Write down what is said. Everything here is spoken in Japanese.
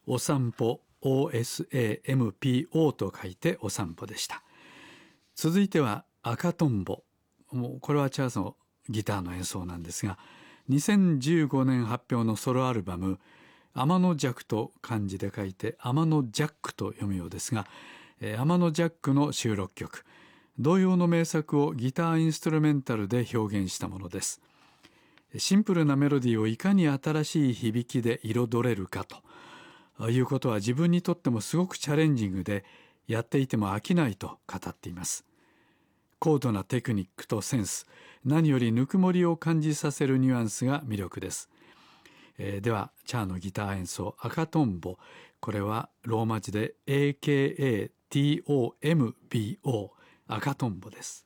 お散歩 OSAMPO と書いてお散歩でした。続いては赤とんぼ。これはチャールズのギターの演奏なんですが、2015年発表のソロアルバム天のジャックと漢字で書いて天のジャックと読むようですが、天のジャックの収録曲、同様の名作をギターインストゥルメンタルで表現したものです。シンプルなメロディーをいかに新しい響きで彩れるかということは自分にとってもすごくチャレンジングで、やっていても飽きないと語っています。高度なテクニックとセンス、何よりぬくもりを感じさせるニュアンスが魅力です。ではチャーのギター演奏赤とんぼ、これはローマ字で AKATOMBO 赤とんぼです。